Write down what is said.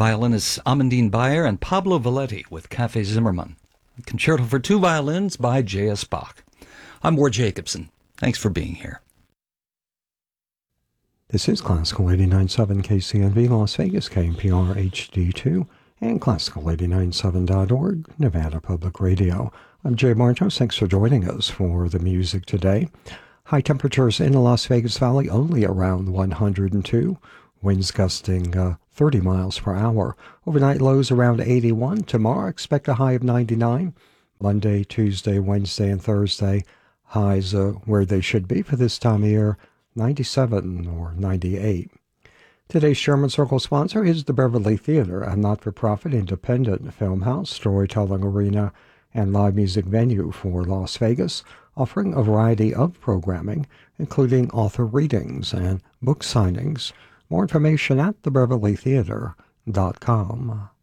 violinists Amandine Bayer and Pablo Valetti with Café Zimmermann. Concerto for two violins by J.S. Bach. I'm Ward Jacobson. Thanks for being here. This is Classical 89.7 KCNV Las Vegas, KMPR HD2, and Classical897.org, Nevada Public Radio. I'm Jay Martos. Thanks for joining us for the music today. High temperatures in the Las Vegas Valley only around 102. Winds gusting 30 miles per hour. Overnight lows around 81. Tomorrow, expect a high of 99. Monday, Tuesday, Wednesday, and Thursday, highs where they should be for this time of year, 97 or 98. Today's Sherman Circle sponsor is the Beverly Theater, a not-for-profit independent film house, storytelling arena, and live music venue for Las Vegas, offering a variety of programming, including author readings and book signings. More information at thebeverlytheater.com.